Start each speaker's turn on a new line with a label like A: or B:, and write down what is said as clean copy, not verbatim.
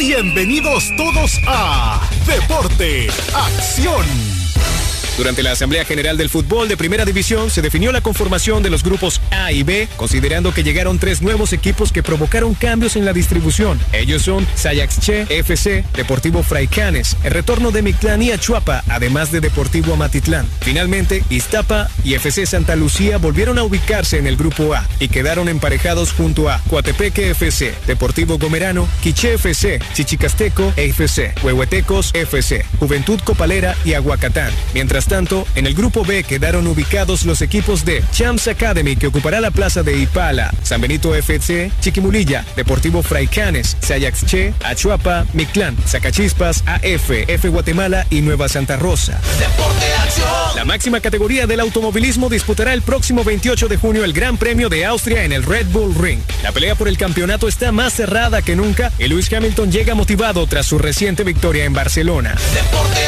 A: Bienvenidos todos a Deporte Acción.
B: Durante la Asamblea General del Fútbol de Primera División se definió la conformación de los grupos A y B, considerando que llegaron 3 nuevos equipos que provocaron cambios en la distribución. Ellos son Sayaxche FC, Deportivo Fraicanes, el retorno de Mictlán y Achuapa, además de Deportivo Amatitlán. Finalmente, Iztapa y FC Santa Lucía volvieron a ubicarse en el grupo A y quedaron emparejados junto a Coatepeque FC, Deportivo Gomerano, Quiché FC, Chichicasteco FC, Huehuetecos FC, Juventud Copalera y Aguacatán. Mientras tanto, en el grupo B quedaron ubicados los equipos de Champs Academy, que ocupará la plaza de Ipala, San Benito FC, Chiquimulilla, Deportivo Fraicanes, Sayaxche, Achuapa, Mictlán, Zacachispas, AF, F Guatemala y Nueva Santa Rosa.
C: Deporte Acción.
B: La máxima categoría del automovilismo disputará el próximo 28 de junio el Gran Premio de Austria en el Red Bull Ring. La pelea por el campeonato está más cerrada que nunca y Lewis Hamilton llega motivado tras su reciente victoria en Barcelona.
C: Deporte